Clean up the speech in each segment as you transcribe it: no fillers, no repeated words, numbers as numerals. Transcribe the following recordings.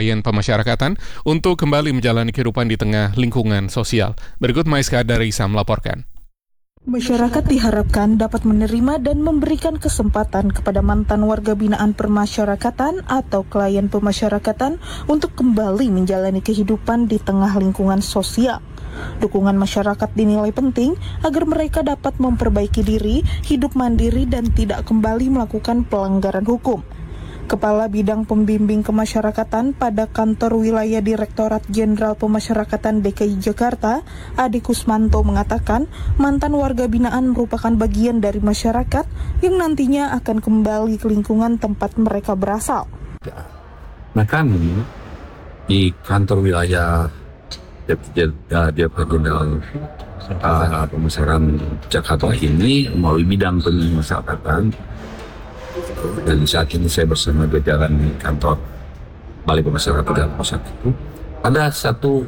klien pemasyarakatan untuk kembali menjalani kehidupan di tengah lingkungan sosial. Berikut Maiska Darisa melaporkan. Masyarakat diharapkan dapat menerima dan memberikan kesempatan kepada mantan warga binaan permasyarakatan atau klien pemasyarakatan untuk kembali menjalani kehidupan di tengah lingkungan sosial. Dukungan masyarakat dinilai penting agar mereka dapat memperbaiki diri, hidup mandiri, dan tidak kembali melakukan pelanggaran hukum. Kepala Bidang Pembimbing Kemasyarakatan pada Kantor Wilayah Direktorat Jenderal Pemasyarakatan DKI Jakarta, Adi Kusmanto mengatakan, mantan warga binaan merupakan bagian dari masyarakat yang nantinya akan kembali ke lingkungan tempat mereka berasal. Nah, kami di Kantor Wilayah Direktorat Jenderal Pemasyarakatan Jakarta ini melalui bidang pemasyarakatan. Dan saat ini saya bersama jajaran kantor Balai Pemasyarakatan dan Pusat itu ada satu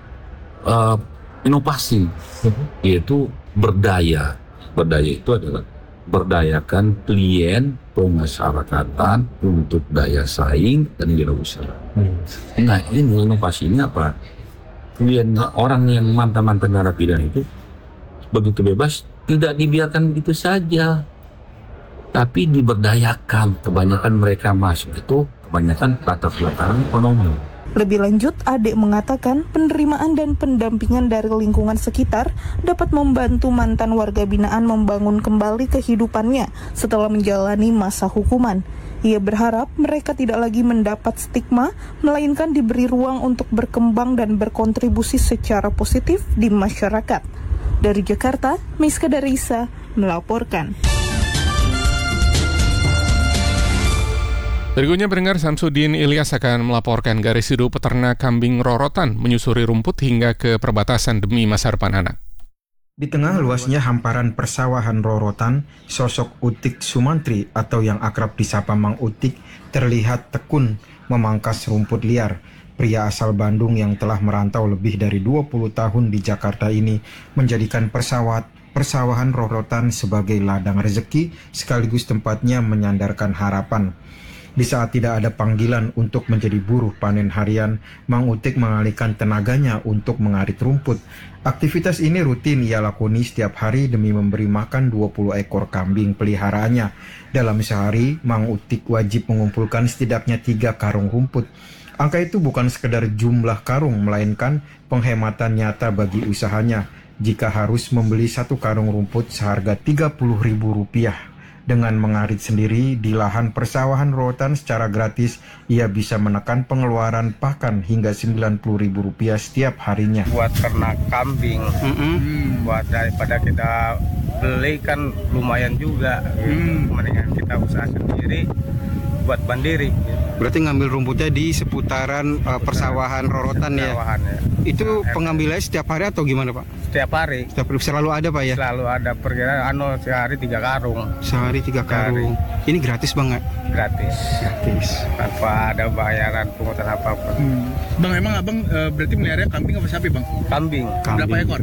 inovasi, yaitu berdaya. Berdaya itu adalah berdayakan klien pemasyarakatan untuk daya saing dan wirausaha. Nah, ini inovasi ini apa? Klien orang yang mantan-mantan narapidana itu begitu bebas, tidak dibiarkan begitu saja, tapi diberdayakan. Kebanyakan mereka masuk itu kebanyakan latar belakang ekonomi. Lebih lanjut, Ade mengatakan penerimaan dan pendampingan dari lingkungan sekitar dapat membantu mantan warga binaan membangun kembali kehidupannya setelah menjalani masa hukuman. Ia berharap mereka tidak lagi mendapat stigma, melainkan diberi ruang untuk berkembang dan berkontribusi secara positif di masyarakat. Dari Jakarta, Maiska Darisa melaporkan. Berikutnya pendengar, Samsudin Ilyas akan melaporkan garis hidup peternak kambing rorotan menyusuri rumput hingga ke perbatasan demi masa depan anak. Di tengah luasnya hamparan persawahan rorotan, sosok Utik Sumantri atau yang akrab disapa Mang Utik terlihat tekun memangkas rumput liar. Pria asal Bandung yang telah merantau lebih dari 20 tahun di Jakarta ini menjadikan persawahan rorotan sebagai ladang rezeki sekaligus tempatnya menyandarkan harapan. Di saat tidak ada panggilan untuk menjadi buruh panen harian, Mang Utik mengalihkan tenaganya untuk mengarit rumput. Aktivitas ini rutin ia lakoni setiap hari demi memberi makan 20 ekor kambing peliharaannya. Dalam sehari, Mang Utik wajib mengumpulkan setidaknya 3 karung rumput. Angka itu bukan sekedar jumlah karung, melainkan penghematan nyata bagi usahanya jika harus membeli 1 karung rumput seharga Rp30.000. Dengan mengarit sendiri di lahan persawahan rorotan secara gratis, ia bisa menekan pengeluaran pakan hingga Rp90.000 setiap harinya. Buat ternak kambing, buat daripada kita beli kan lumayan juga. Mendingan kita usaha sendiri, buat mandiri. Berarti ngambil rumputnya di seputaran persawahan rorotan ya? Itu pengambilannya setiap hari atau gimana Pak? Setiap hari. Setiap hari selalu ada Pak ya? Selalu ada, perkiraan sehari 3 karung. Sehari 3 karung. Ini gratis banget? Gratis. Tanpa ada bayaran pungutan apa-apa. Bang, emang abang berarti melihara kambing apa sapi bang? Kambing. Berapa ekor?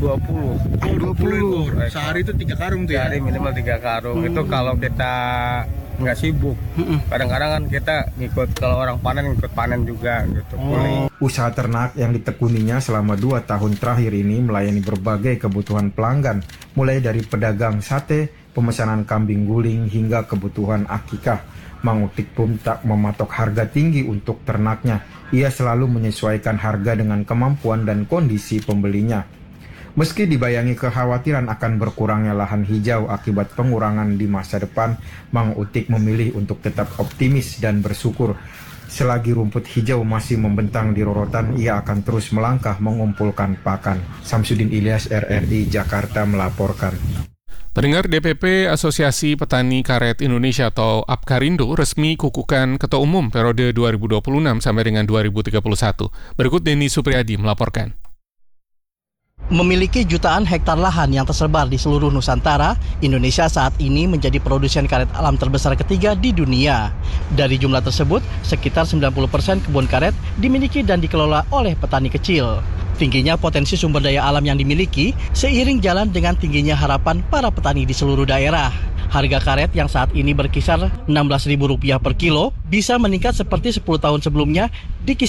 20. 20 ekor. Sehari itu 3 karung tuh ya? Sehari minimal 3 karung. Itu kalau kita nggak sibuk. Kadang-kadang kan kita ngikut, kalau orang panen ngikut panen juga gitu. Usaha ternak yang ditekuninya selama 2 tahun terakhir ini melayani berbagai kebutuhan pelanggan, mulai dari pedagang sate, pemesanan kambing guling, hingga kebutuhan akikah. Mang Utik pun tak mematok harga tinggi untuk ternaknya. Ia selalu menyesuaikan harga dengan kemampuan dan kondisi pembelinya. Meski dibayangi kekhawatiran akan berkurangnya lahan hijau akibat pengurangan di masa depan, Mang Utik memilih untuk tetap optimis dan bersyukur. Selagi rumput hijau masih membentang di rorotan, ia akan terus melangkah mengumpulkan pakan. Samsudin Ilyas, RRI Jakarta melaporkan. Pendengar, DPP Asosiasi Petani Karet Indonesia atau APKARINDO resmi kukuhkan Ketua Umum periode 2026 sampai dengan 2031. Berikut Denny Supriyadi melaporkan. Memiliki jutaan hektar lahan yang tersebar di seluruh Nusantara, Indonesia saat ini menjadi produsen karet alam terbesar ketiga di dunia. Dari jumlah tersebut, sekitar 90% kebun karet dimiliki dan dikelola oleh petani kecil. Tingginya potensi sumber daya alam yang dimiliki seiring jalan dengan tingginya harapan para petani di seluruh daerah. Harga karet yang saat ini berkisar Rp16.000 per kilo bisa meningkat seperti 10 tahun sebelumnya di